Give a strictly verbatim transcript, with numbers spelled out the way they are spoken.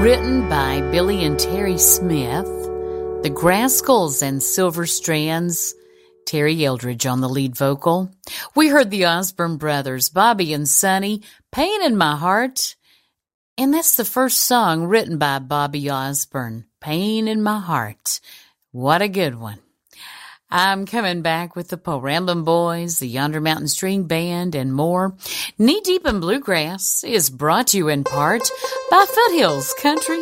Written by Billy and Terry Smith, the Grascals and Silver Strands, Terry Eldridge on the lead vocal. We heard the Osborne Brothers, Bobby and Sonny, Pain in My Heart. And that's the first song written by Bobby Osborne, Pain in My Heart. What a good one. I'm coming back with the Po Ramblin' Boys, the Yonder Mountain String Band, and more. Knee Deep in Bluegrass is brought to you in part by Foothills Country